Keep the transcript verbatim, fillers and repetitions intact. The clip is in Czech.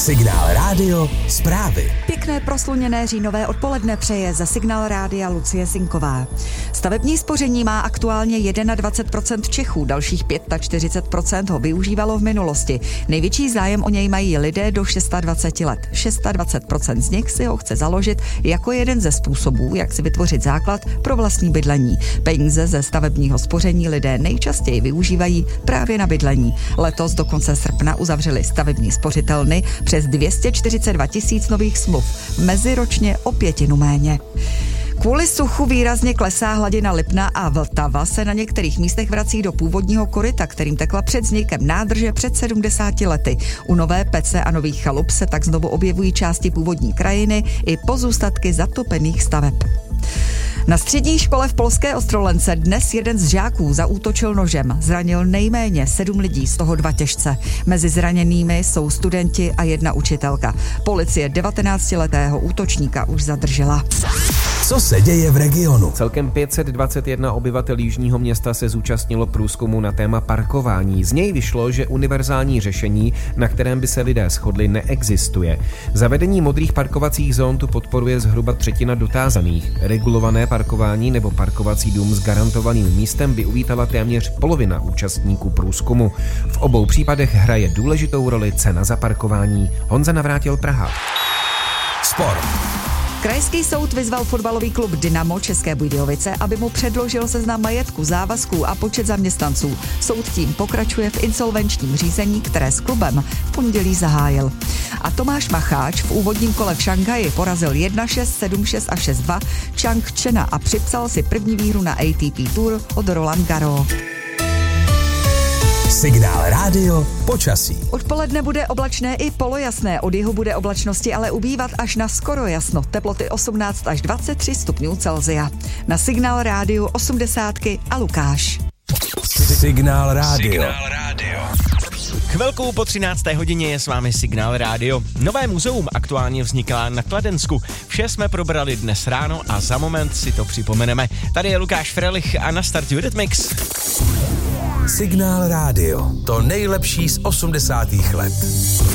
Signál Rádio zprávy. Pěkné prosluněné říjnové odpoledne přeje za Signál Rádia Lucie Zinková. Stavební spoření má aktuálně dvacet jedna procent Čechů, dalších čtyřicet pět procent ho využívalo v minulosti. Největší zájem o něj mají lidé do dvacet šest let. dvacet šest procent z nich si ho chce založit jako jeden ze způsobů, jak si vytvořit základ pro vlastní bydlení. Peníze ze stavebního spoření lidé nejčastěji využívají právě na bydlení. Letos do konce srpna uzavřeli stavební spořitelny přes dvě stě čtyřicet dva tisíc nových smluv, meziročně o pětinu méně. Kvůli suchu výrazně klesá hladina Lipna a Vltava se na některých místech vrací do původního koryta, kterým tekla před vznikem nádrže před sedmdesáti lety. U Nové Pece a Nových Chalup se tak znovu objevují části původní krajiny i pozůstatky zatopených staveb. Na střední škole v polské Ostrolence dnes jeden z žáků zaútočil nožem. Zranil nejméně sedm lidí, z toho dva těžce. Mezi zraněnými jsou studenti a jedna učitelka. Policie devatenáctiletého útočníka už zadržela. Co se děje v regionu? Celkem pět set dvacet jedna obyvatel jižního města se zúčastnilo průzkumu na téma parkování. Z něj vyšlo, že univerzální řešení, na kterém by se lidé shodli, neexistuje. Zavedení modrých parkovacích zón tu podporuje zhruba třetina dotázaných. Regulované parkování nebo parkovací dům s garantovaným místem by uvítala téměř polovina účastníků průzkumu. V obou případech hraje důležitou roli cena za parkování. Honza Navrátil, Praha. Sport. Krajský soud vyzval fotbalový klub Dynamo České Budějovice, aby mu předložil seznam majetku, závazků a počet zaměstnanců. Soud tím pokračuje v insolvenčním řízení, které s klubem v pondělí zahájil. A Tomáš Macháč v úvodním kole v Šanghaji porazil jedna šest, sedm šest a šest dva Chang Chena a připsal si první výhru na A T P Tour od Roland Garros. Signál Rádio počasí. Odpoledne bude oblačné i polojasné, od jihu bude oblačnosti ale ubývat až na skoro jasno. Teploty osmnáct až dvacet tři stupňů Celsia. Na Signál Rádiu osmdesátky a Lukáš. Signál Rádio. Signál Rádio. Chvilkou po třinácté hodině je s vámi Signál Rádio. Nové muzeum aktuálně vzniká na Kladensku. Vše jsme probrali dnes ráno a za moment si to připomeneme. Tady je Lukáš Frelich a na startu Rhythmix. Signál Rádio. To nejlepší z osmdesátých let.